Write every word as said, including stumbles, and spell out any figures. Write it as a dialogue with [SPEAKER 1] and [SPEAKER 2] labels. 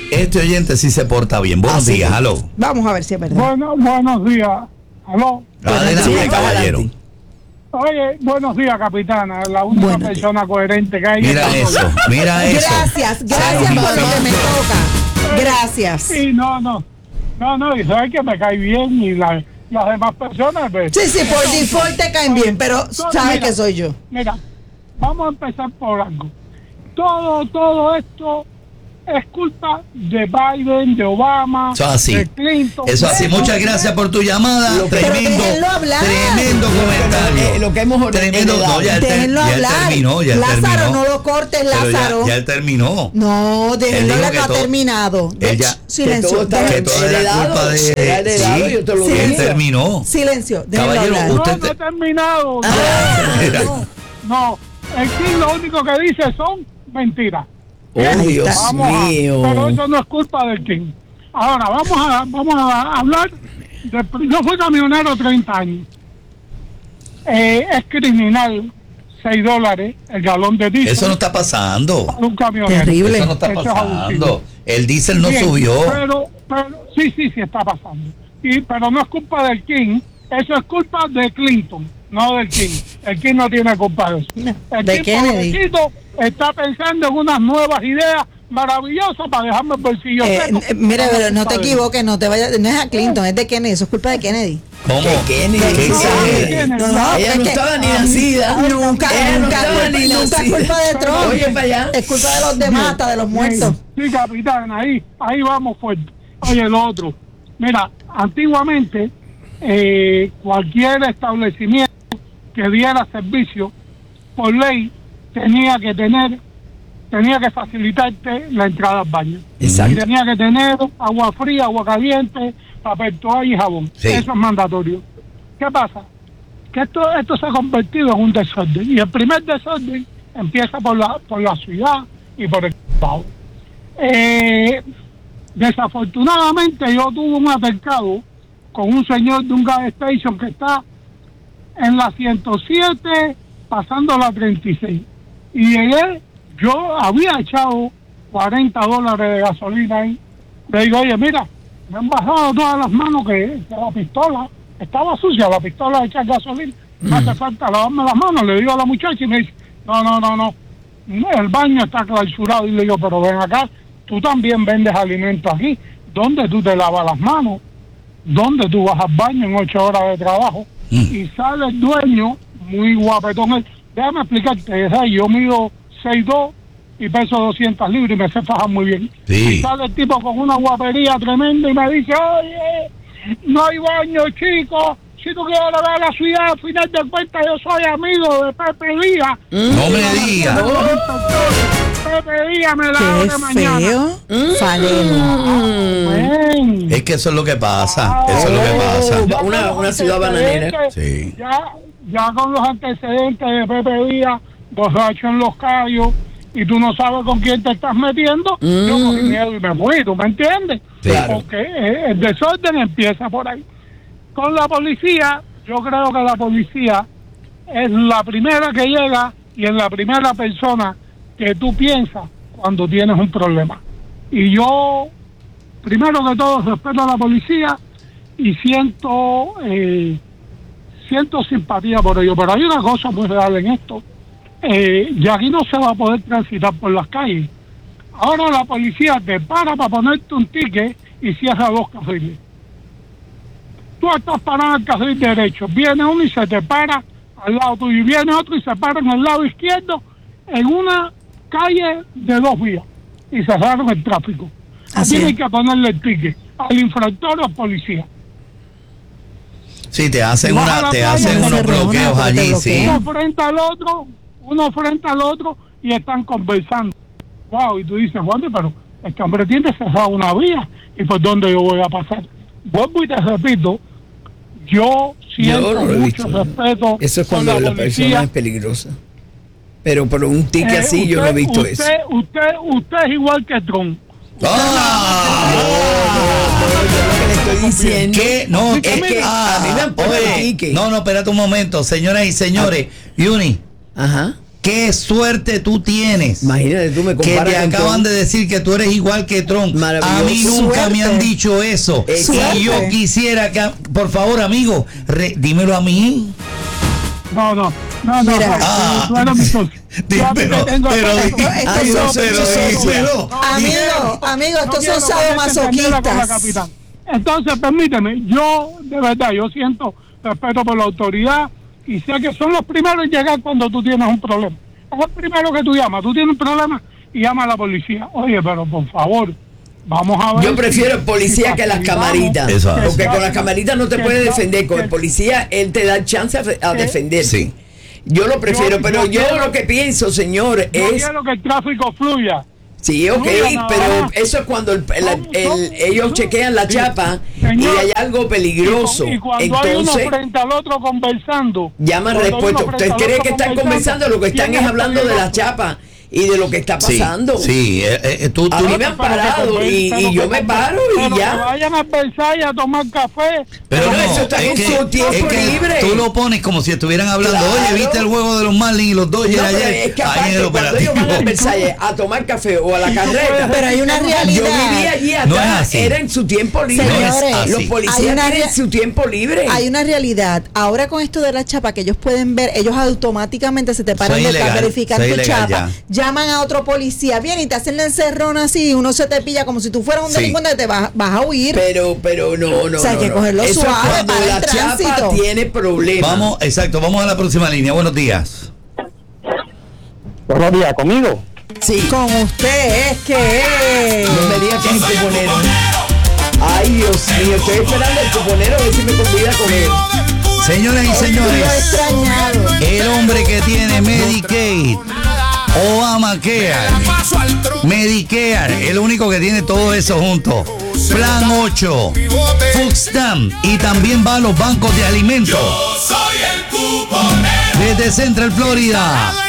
[SPEAKER 1] Este oyente sí se porta bien. Buenos
[SPEAKER 2] Así
[SPEAKER 1] días,
[SPEAKER 2] es.
[SPEAKER 1] aló.
[SPEAKER 2] Vamos a ver si es verdad.
[SPEAKER 3] Bueno, buenos días. Aló.
[SPEAKER 1] Adelante,
[SPEAKER 2] días,
[SPEAKER 1] caballero.
[SPEAKER 2] adelante.
[SPEAKER 3] Oye, buenos días, capitana. La única
[SPEAKER 2] Buenos
[SPEAKER 3] persona coherente que hay.
[SPEAKER 1] Mira
[SPEAKER 3] en
[SPEAKER 1] eso, mira eso.
[SPEAKER 2] Gracias, gracias por lo que me toca. Gracias.
[SPEAKER 3] Sí, no, no. No, no, y sabes que me cae bien y la, las demás personas. Pues,
[SPEAKER 2] Sí, sí, por default te caen bien, pero
[SPEAKER 3] Todo,
[SPEAKER 2] sabes
[SPEAKER 3] mira,
[SPEAKER 2] que soy yo.
[SPEAKER 3] Mira, vamos a empezar por algo. Todo, todo esto es culpa de Biden, de Obama,
[SPEAKER 1] Eso es así.
[SPEAKER 3] de Clinton.
[SPEAKER 1] Eso así.
[SPEAKER 3] Eso
[SPEAKER 1] Muchas
[SPEAKER 3] es-
[SPEAKER 1] gracias por tu llamada.
[SPEAKER 2] Pero
[SPEAKER 1] Tremendo,
[SPEAKER 2] déjenlo hablar.
[SPEAKER 1] tremendo comentario.
[SPEAKER 4] Eh, lo que hemos
[SPEAKER 1] Tremendo.
[SPEAKER 4] heredado.
[SPEAKER 1] No, ya él, ter-
[SPEAKER 2] Déjenlo
[SPEAKER 1] ya él
[SPEAKER 2] hablar.
[SPEAKER 1] terminó, ya él
[SPEAKER 2] Lázaro,
[SPEAKER 1] terminó.
[SPEAKER 2] no lo cortes,
[SPEAKER 1] Pero ya-
[SPEAKER 2] Lázaro.
[SPEAKER 1] Ya, él terminó.
[SPEAKER 2] No,
[SPEAKER 1] Él
[SPEAKER 2] déjenlo
[SPEAKER 1] dijo
[SPEAKER 2] hablar,
[SPEAKER 1] que
[SPEAKER 2] no ha
[SPEAKER 1] todo-
[SPEAKER 2] terminado. De-
[SPEAKER 1] Ella-
[SPEAKER 2] Shh, silencio,
[SPEAKER 4] que todo estaba
[SPEAKER 1] Que
[SPEAKER 2] déjenlo-
[SPEAKER 1] todo era
[SPEAKER 4] heredado,
[SPEAKER 1] culpa de
[SPEAKER 4] era heredado,
[SPEAKER 1] sí,
[SPEAKER 4] yo te lo
[SPEAKER 1] él
[SPEAKER 2] dije.
[SPEAKER 1] terminó.
[SPEAKER 2] silencio, déjenlo
[SPEAKER 1] Caballero,
[SPEAKER 2] hablar.
[SPEAKER 1] usted-
[SPEAKER 3] No, no he terminado.
[SPEAKER 1] Mira.
[SPEAKER 3] No, no. El King lo único que dice son mentiras.
[SPEAKER 4] Oh,
[SPEAKER 2] Ahí
[SPEAKER 4] Dios
[SPEAKER 2] está.
[SPEAKER 3] Vamos a-
[SPEAKER 4] mío.
[SPEAKER 3] pero eso no es culpa del King. Ahora, vamos a, vamos a hablar. De, yo fui camionero treinta años. Eh, es criminal seis dólares el galón de diésel.
[SPEAKER 1] Eso no está pasando.
[SPEAKER 3] para un camionero.
[SPEAKER 2] Terrible.
[SPEAKER 1] Eso no está
[SPEAKER 3] Eso es abusivo.
[SPEAKER 1] pasando. El diésel no
[SPEAKER 3] Bien,
[SPEAKER 1] subió.
[SPEAKER 3] Pero, pero, sí, sí, sí está pasando. Y, pero no es culpa del King, eso es culpa de Clinton, no del King. El King no tiene culpa de eso. El
[SPEAKER 2] De
[SPEAKER 3] King,
[SPEAKER 2] Kennedy.
[SPEAKER 3] pobrecito, está pensando en unas nuevas ideas maravillosas para dejarme el bolsillo
[SPEAKER 2] Eh,
[SPEAKER 3] seco.
[SPEAKER 2] eh, mira, pero no te
[SPEAKER 3] culpa de él.
[SPEAKER 2] equivoques, no te vayas, no es a Clinton, es de Kennedy, eso es culpa de Kennedy.
[SPEAKER 1] ¿Cómo?
[SPEAKER 4] Que Kennedy,
[SPEAKER 1] ¿Qué
[SPEAKER 4] que
[SPEAKER 3] No,
[SPEAKER 1] exagera?
[SPEAKER 3] Kennedy.
[SPEAKER 2] No, no,
[SPEAKER 4] Ella
[SPEAKER 2] es
[SPEAKER 4] no
[SPEAKER 2] que-
[SPEAKER 4] estaba ni nacida.
[SPEAKER 2] Nunca,
[SPEAKER 4] Ella no
[SPEAKER 2] nunca,
[SPEAKER 4] estaba ni
[SPEAKER 2] nunca es
[SPEAKER 4] nacida.
[SPEAKER 2] culpa de Trump.
[SPEAKER 4] Oye, para allá.
[SPEAKER 2] Es culpa de los demás, hasta de los muertos.
[SPEAKER 3] Sí, capitán, ahí, ahí vamos fuerte. Oye, lo otro. Mira, antiguamente, eh, cualquier establecimiento que diera servicio, por ley, tenía que tener, tenía que facilitarte la entrada al baño.
[SPEAKER 4] Exacto.
[SPEAKER 3] Y tenía que tener agua fría, agua caliente, papel toalla y jabón.
[SPEAKER 1] Sí.
[SPEAKER 3] Eso es mandatorio. ¿Qué pasa? Que esto, esto se ha convertido en un desorden. Y el primer desorden empieza por la, por la ciudad y por el Estado. Eh, desafortunadamente yo tuve un altercado con un señor de un gas station que está en la ciento siete pasando la treinta y seis. Y llegué, yo había echado cuarenta dólares de gasolina ahí. Le digo, oye, mira, me han bajado todas las manos que, que la pistola estaba sucia, la pistola de echar gasolina. Me hace falta lavarme las manos. Le digo a la muchacha y me dice, no, no, no, no. El baño está clausurado. Y le digo, pero ven acá, tú también vendes alimentos aquí. ¿Dónde tú te lavas las manos? ¿Dónde tú vas al baño en ocho horas de trabajo?
[SPEAKER 1] Mm.
[SPEAKER 3] Y sale el dueño, muy guapetón. él, Déjame explicarte, ¿sabes? Yo mido seis dos y peso doscientas libras y me sé fajar muy bien.
[SPEAKER 1] Sí.
[SPEAKER 3] Y sale el tipo con una guapería tremenda y me dice, oye, no hay baño, chico. Si tú quieres ver la ciudad, al final de cuentas yo soy amigo de Pepe Díaz.
[SPEAKER 1] No me digas.
[SPEAKER 3] Pepe Díaz me la
[SPEAKER 2] Qué
[SPEAKER 3] abre mañana.
[SPEAKER 2] feo, faleno.
[SPEAKER 3] Ven.
[SPEAKER 1] Es que eso es lo que pasa. Eso es lo que pasa.
[SPEAKER 3] Ya
[SPEAKER 4] Una-
[SPEAKER 3] con
[SPEAKER 4] una
[SPEAKER 3] los
[SPEAKER 4] ciudad bananera.
[SPEAKER 3] antecedentes,
[SPEAKER 1] Sí.
[SPEAKER 3] Ya, ya con los antecedentes de Pepe Díaz, borracho en los callos, y tú no sabes con quién te estás metiendo, yo cogí miedo y me fui, ¿tú me entiendes?
[SPEAKER 1] Sí.
[SPEAKER 4] Claro.
[SPEAKER 3] Porque eh, el desorden empieza por ahí. Con la policía, yo creo que la policía es la primera que llega y es la primera persona que tú piensas cuando tienes un problema. Y yo, primero que todo, respeto a la policía y siento eh, siento simpatía por ello. Pero hay una cosa muy real en esto. Eh, y aquí no se va a poder transitar por las calles. Ahora la policía te para para ponerte un ticket y cierra dos carriles. Tú estás parado en el carril derecho, viene uno y se te para al lado tuyo, y viene otro y se para en el lado izquierdo en una calle de dos vías y cerraron el tráfico.
[SPEAKER 2] Así
[SPEAKER 3] Aquí
[SPEAKER 2] es.
[SPEAKER 3] hay que ponerle el ticket al infractor o al policía.
[SPEAKER 1] Sí, te hacen
[SPEAKER 3] Baja
[SPEAKER 1] una,
[SPEAKER 3] la
[SPEAKER 1] te
[SPEAKER 3] playa,
[SPEAKER 1] hacen
[SPEAKER 3] se
[SPEAKER 1] unos
[SPEAKER 2] reúne,
[SPEAKER 1] bloqueos
[SPEAKER 2] porque te
[SPEAKER 1] allí, sí.
[SPEAKER 2] bloquean.
[SPEAKER 3] Uno frente al otro, uno frente al otro y están conversando. Wow, y tú dices, bueno, pero este hombre tiene cerrado una vía y por dónde yo voy a pasar. Vuelvo y te repito, yo siento
[SPEAKER 4] Yo no lo he
[SPEAKER 3] mucho
[SPEAKER 4] visto.
[SPEAKER 3] respeto
[SPEAKER 4] Eso es
[SPEAKER 3] por
[SPEAKER 4] cuando la
[SPEAKER 3] policía.
[SPEAKER 4] persona es peligrosa. Pero por un ticket
[SPEAKER 3] Eh,
[SPEAKER 4] así yo no he
[SPEAKER 3] usted-
[SPEAKER 4] visto
[SPEAKER 3] usted,
[SPEAKER 4] eso.
[SPEAKER 3] Usted, usted es igual que Trump.
[SPEAKER 1] ¡Ah!
[SPEAKER 4] Lo que le estoy diciendo.
[SPEAKER 1] ¿Qué? No,
[SPEAKER 3] Sí,
[SPEAKER 1] es que
[SPEAKER 3] mira,
[SPEAKER 1] ah,
[SPEAKER 4] a mí me han puesto
[SPEAKER 1] oye,
[SPEAKER 4] ticket.
[SPEAKER 1] no, no, espérate un momento, señoras y señores. Yuni,
[SPEAKER 4] Ajá.
[SPEAKER 1] qué suerte tú tienes.
[SPEAKER 4] Imagínate, tú me
[SPEAKER 1] Que
[SPEAKER 4] comparas
[SPEAKER 1] te
[SPEAKER 4] con
[SPEAKER 1] acaban
[SPEAKER 4] Trump.
[SPEAKER 1] de decir que tú eres igual que Trump.
[SPEAKER 4] Maravilloso.
[SPEAKER 1] A mí nunca
[SPEAKER 2] Suerte.
[SPEAKER 1] me han dicho eso.
[SPEAKER 4] Suerte.
[SPEAKER 1] Y yo quisiera que, por favor, amigo, re- dímelo a mí.
[SPEAKER 3] No, no, no, no.
[SPEAKER 2] Mira.
[SPEAKER 3] no,
[SPEAKER 1] Ah.
[SPEAKER 3] tú eres mi socio.
[SPEAKER 1] Di-
[SPEAKER 3] Yo a ti te
[SPEAKER 1] pero-
[SPEAKER 3] tengo
[SPEAKER 1] pero
[SPEAKER 3] respeto.
[SPEAKER 1] di-
[SPEAKER 2] Ay,
[SPEAKER 4] Ay,
[SPEAKER 2] estos
[SPEAKER 4] no,
[SPEAKER 2] son,
[SPEAKER 4] pero
[SPEAKER 2] estos son-
[SPEAKER 1] dímelo.
[SPEAKER 2] amigo, amigo, estos
[SPEAKER 3] quiero
[SPEAKER 2] son
[SPEAKER 3] ponerte en candela con la
[SPEAKER 2] sadomasoquistas.
[SPEAKER 3] capitán. Entonces, permíteme, yo de verdad, yo siento respeto por la autoridad y sé que son los primeros en llegar cuando tú tienes un problema. Es el primero que tú llamas, tú tienes un problema y llama a la policía. Oye, pero por favor, vamos a ver.
[SPEAKER 4] Yo prefiero
[SPEAKER 3] si-
[SPEAKER 4] policía
[SPEAKER 3] si
[SPEAKER 4] que las
[SPEAKER 3] facilitamos,
[SPEAKER 4] camaritas.
[SPEAKER 1] Eso es.
[SPEAKER 4] Porque
[SPEAKER 3] que-
[SPEAKER 4] con las camaritas no te
[SPEAKER 3] que-
[SPEAKER 4] puede
[SPEAKER 3] que-
[SPEAKER 4] defender. Con el
[SPEAKER 3] que-
[SPEAKER 4] policía, él te da chance a, a
[SPEAKER 3] que-
[SPEAKER 4] defenderte.
[SPEAKER 1] Sí.
[SPEAKER 4] Yo lo prefiero,
[SPEAKER 3] Yo-
[SPEAKER 4] pero
[SPEAKER 3] yo
[SPEAKER 4] yo
[SPEAKER 3] quiero-
[SPEAKER 4] lo que pienso, señor,
[SPEAKER 3] Yo
[SPEAKER 4] es.
[SPEAKER 3] quiero que el tráfico fluya.
[SPEAKER 4] Sí, ok,
[SPEAKER 3] Fluya nada
[SPEAKER 4] pero
[SPEAKER 3] más.
[SPEAKER 4] eso es cuando el- el-
[SPEAKER 3] ¿Cómo,
[SPEAKER 4] el-
[SPEAKER 3] cómo?
[SPEAKER 4] ellos chequean la
[SPEAKER 3] Sí.
[SPEAKER 4] chapa
[SPEAKER 3] Señor,
[SPEAKER 4] y hay algo peligroso.
[SPEAKER 3] Y, cu- y cuando hay uno
[SPEAKER 4] Entonces,
[SPEAKER 3] frente al otro conversando.
[SPEAKER 4] llaman
[SPEAKER 3] cuando hay uno
[SPEAKER 4] respuesta.
[SPEAKER 3] frente
[SPEAKER 4] ¿Usted
[SPEAKER 3] al
[SPEAKER 4] cree
[SPEAKER 3] otro
[SPEAKER 4] que están conversando? Lo que están
[SPEAKER 3] ¿quién
[SPEAKER 4] es
[SPEAKER 3] el
[SPEAKER 4] hablando de la
[SPEAKER 3] peligroso?
[SPEAKER 4] chapa y de lo que está
[SPEAKER 1] Sí,
[SPEAKER 4] pasando.
[SPEAKER 1] sí, eh, eh, tú,
[SPEAKER 4] A
[SPEAKER 1] tú-
[SPEAKER 4] mí me han
[SPEAKER 3] Pero que
[SPEAKER 4] parado
[SPEAKER 3] conver-
[SPEAKER 4] y,
[SPEAKER 3] pero
[SPEAKER 4] y
[SPEAKER 3] que
[SPEAKER 4] yo me
[SPEAKER 3] conver-
[SPEAKER 4] paro y
[SPEAKER 3] pero que
[SPEAKER 4] ya.
[SPEAKER 3] vayan a Versalles a tomar café.
[SPEAKER 1] Pero
[SPEAKER 4] No,
[SPEAKER 1] no,
[SPEAKER 4] eso está
[SPEAKER 1] es
[SPEAKER 4] en
[SPEAKER 1] que,
[SPEAKER 4] su tiempo
[SPEAKER 1] es que
[SPEAKER 4] libre.
[SPEAKER 1] tú lo pones como si estuvieran hablando.
[SPEAKER 4] Claro.
[SPEAKER 1] Oye, ¿viste el juego de los Marlins y los Dodgers
[SPEAKER 4] No, pero
[SPEAKER 1] ayer?
[SPEAKER 4] es que
[SPEAKER 1] Ahí
[SPEAKER 4] aparte,
[SPEAKER 1] en el
[SPEAKER 4] cuando ellos van a
[SPEAKER 1] operativo.
[SPEAKER 4] Versalles a tomar café o a la carreta,
[SPEAKER 2] Pero hay una
[SPEAKER 4] yo
[SPEAKER 2] realidad.
[SPEAKER 4] vivía allí atrás,
[SPEAKER 1] No es así.
[SPEAKER 4] era en su tiempo libre.
[SPEAKER 2] Señores,
[SPEAKER 4] los
[SPEAKER 1] hay
[SPEAKER 4] policías
[SPEAKER 2] una
[SPEAKER 4] tienen
[SPEAKER 2] rea-
[SPEAKER 4] su tiempo libre.
[SPEAKER 2] Hay una realidad. Ahora con esto de la chapa que ellos pueden ver, ellos automáticamente se te paran
[SPEAKER 1] Soy
[SPEAKER 2] de
[SPEAKER 1] ilegal,
[SPEAKER 2] para verificar
[SPEAKER 1] soy
[SPEAKER 2] tu
[SPEAKER 1] ilegal
[SPEAKER 2] chapa, llaman a otro policía, viene y te hacen la encerrona así, y uno se te pilla como si tú fueras un
[SPEAKER 1] Sí.
[SPEAKER 2] delincuente que te vas, vas a huir.
[SPEAKER 4] Pero, pero no, no.
[SPEAKER 2] O sea, hay
[SPEAKER 4] no,
[SPEAKER 2] que
[SPEAKER 4] no.
[SPEAKER 2] cogerlo
[SPEAKER 4] Eso es
[SPEAKER 2] suave
[SPEAKER 4] cuando
[SPEAKER 2] para el
[SPEAKER 4] la chapa
[SPEAKER 2] tránsito.
[SPEAKER 4] tiene problemas.
[SPEAKER 1] Vamos, exacto, vamos a la próxima línea. Buenos días.
[SPEAKER 3] Buenos días, ¿conmigo?
[SPEAKER 4] Sí.
[SPEAKER 2] Con usted es que
[SPEAKER 4] No me digas que es el cuponero. Ay, Dios mío, estoy esperando el cuponero a ver si me convida con él.
[SPEAKER 1] Señoras y
[SPEAKER 2] lo he
[SPEAKER 1] señores,
[SPEAKER 2] extrañado.
[SPEAKER 1] el hombre que tiene Medicaid, Obamacare, Medicare, el único que tiene todo eso junto. Plan ocho, Food Stamp y también va a los bancos de alimentos.
[SPEAKER 5] Soy el cuponero.
[SPEAKER 1] Desde Central Florida,